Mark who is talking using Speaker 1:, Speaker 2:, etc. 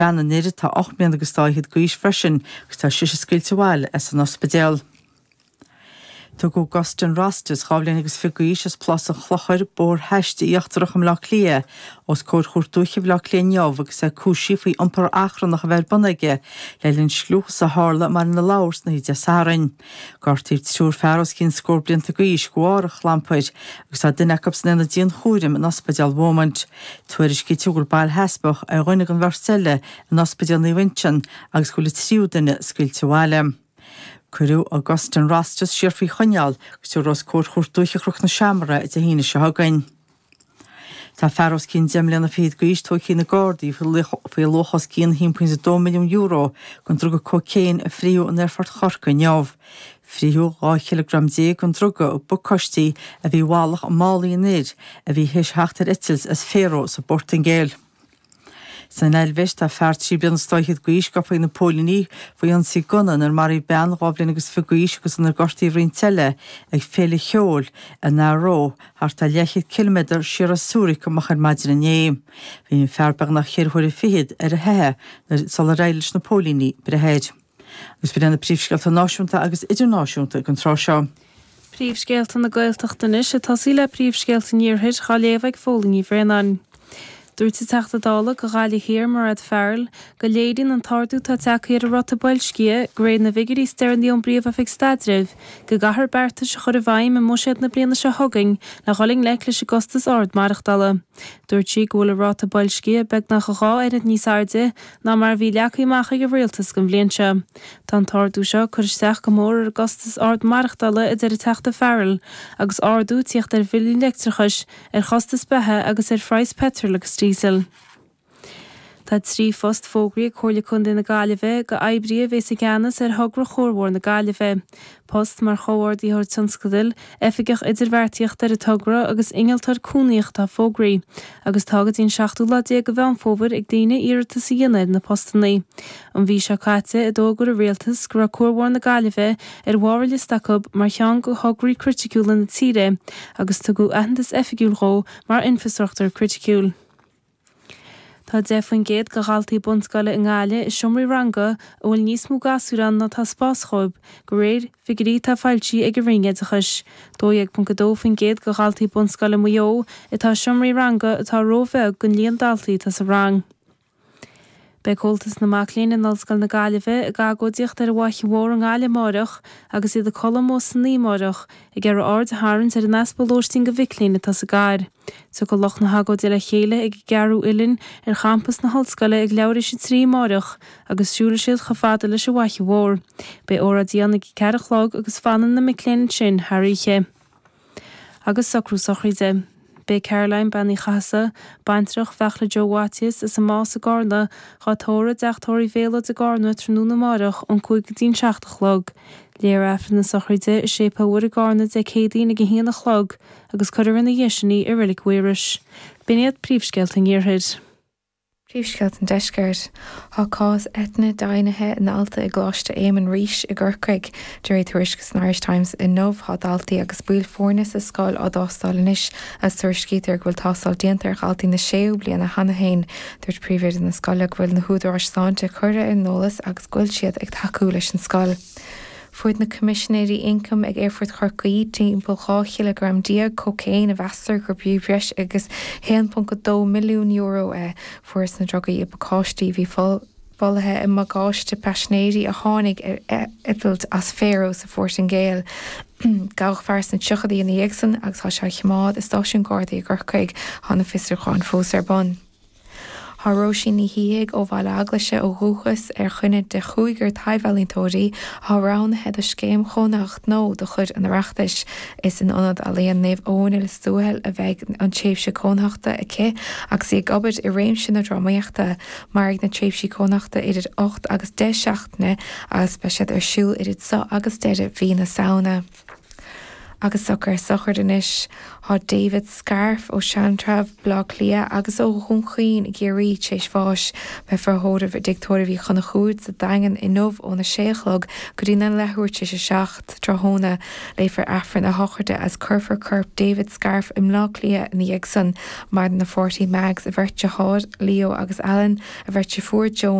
Speaker 1: Beanna neidir tá 8 mbliana agus stáithiad gaois freisin gus tá sios sciilte bháil as an ospidéal. Tá go Gustin Rastus chábhlíonn agus figaois as plas a chlochair bór heiste íochttarach am lech lia os cóir chuirtúcha bhlach léneamh agus cúsí faoi iompar achran nach bhar banige le linn slúchas sa hála mar na lás na de sárain. Gartír trúr fearras cinn scór blianta gaois goárach lampaid agus tá duine caps na díon chúrim an ospidéal bhómant. Tuairis cí túgur bail hesbach a roiinnig an bharsile an ospidéal na Wintin agus go le tríú duine sciilte bháile. Curú Augustin Rastus siar faoi choneal gus tú ros cóir chuirtúcha chruch na seamara a híine se hagain. Tá fearras cinn 10 mbliana féad gaois tóí na Gardaí faoi lochas cinn 1.2 milliún euro gon drugad cocéin a phríú an airfort chorca neamh. Phríú 8 kilogram dé gon drugad ó bucostí a bhí bhálach an málaí nid a bhí his heachtar itils as féro sa Bortingéil. San elvis tá feart sí blian stáithiad gaois go faoi na Pólíní faoi an sí gunan ar marí bean rábblin agus figaois agus an gartaí bhrín teile ag féle cheol a náró thar tá 10 kilometr siar a súric go machar maidir an éim. Bhín fearbeg nach chéirhuiir fiad ar a hethe na sal a réiles na Pólíní bre héid. Agus bhí na príomhscealta náisiúnta agus idirnáisiúnta an trá seo.
Speaker 2: Príomhscealta na Gaeltachtanis a tasí le príomhscealta níorthid chaléomh fólíní bhréan. Dúirt sa teachtadála go gála hir mar ad fearil go léidirn an tardú tá teachir a rota bailscia gréad na vigarí steirní an bríomh a fig stadrih go gahar berta se chur a bhaim a muisiad na bliana se thugaing na choling leicla se gostas ard marachdala. Dúirt sí ggóla rota bailscia beg na chogá ar níos airde ná mar bhí leachaí macha go rialtas go bblianse. Tá an tardú seo chur seach go mór ar gostas ard marachdala i d ar a teachta fearil agus ardú tíocht ar bhilí leictrachas ar chostas bethe agus ar freies petrol agus diesel. Tá trí fost fógraí chóirla chun na Gaillimhe go aibrí bhés i gceannas ar thugra chórmhór na Gaillimhe. Post mar chomhardí thir tionscadil efigech idirhhartíocht ar a tugra agus ingealtar cúnaíocht tá fógraí, agus tágad íon 7 lá go bhean fóbhar ag daine iarta sa dhéanaid na postannaí. An bhí se caite i dógur a réaltas gur a chórmhór na Gaillimhe ar mháirla stacab mar cheann go thugraí criticúla na tíre, agus tu go aithnas efigúilró mar infrastruchtúr criticúil. Tá defainn géad go galtaí bunscoile in Gáile is siomraí ranga a bhfuil níos mó gasúran na tá spáschoib go réir figarí tá fáiltí ag go ringe a chus. 2.2 faoin géad go galtaí bunscoile muo itá siomraí ranga atá róbheith gon líon daltaí tá sa rang. Becoltas na maclín in Nolscoil na Gaillimhe a gagódíocht ar a bhaith mhór an Gáile marach agus iad a colm ó san ní marach ag ar ard a hárann ar an asbalóistín go bhiclín atá sa gár. Sa go loch na hagóid le chéile ag gearú ilinn ar champas na Hallscoile ag leabhar sé 3 marach agus siúla siad chofáda leis a bhaith mhór. Be óra díana ag cearachlog agus fanan na micléin sin haríche. Agus sacrú sochríide. Be Caroline Benny Chasa, Bantrach Fechla Joe Wattis is a más a garna, chatóra deachtóirí féla a garna trúna marach an 5 log. Léir eftir na sochríide is sé páhuiir a garna de cédaí na gihíana chlog, agus chuir in na dhéisinaí i rilik uiris. Biniad príomhscealta níorthid.
Speaker 3: Príomhscealt an deisceart há cás etna dainethe in alta i gláiste éman ríis i ggurcaig dúirí tuairiscus na Irish Times in nómh há daltaí agus buil fórnas a scáil á dástálanis as tuairiscítar bhfuil tástáil déantar galtaí na séú bliana hanahéin dúirt príomhhéad in na scoile bhfuil na húdar áisteánte chuire in nólas agus gcuil siad ag taú leis an scáil. Fuaid na Commissionéirí Income ag Airfort Chorcaí timpeall 2 kilogram diaag cocéin a bheastar gur bríomhreis agus 1.2 milliún euro fuair na drogaí i bacáistí bhí follathe i magáiste peisnéirí a tháinig ipilt as féro sa Fortingéil. Gach fears na tuchadaí na dhéagsan agus tá se chimád is stáisiún Gardaí a ggurcaig hána fistear cháin fós ar bon. Tháró sin ní hiag ó bhaile aglaise ó rúchas ar chuine de chuigur taibhelíntóirí thárán head a scéim chonacht nó do chud an reachtais is in anad a léon néamh ónil stúhel a bheith an tréimhse cónachta a cé agus sí gabhad i réim sin na drámaíochta mar ag na tréimhsí cónachta idir 8 agus 10 seachtaine agus be siad ar siúil idir sa agus deidir hí na saona. agus sochar inis há David Scarf ó Seantraf blog lia agus ó chunchaoin i géirí tééis fáis be forthóidir dictóir bhí chuna chúd sa dagan in nómh ó na séchlog go dtí na lethúirte sé seacht tráthnóna léifar affran a hocharte as curfar curb David Scarf im lá lia in dhéag san mar na 40 mags a bhirt de hád Leo agus Alan a bhirt de fuair Joan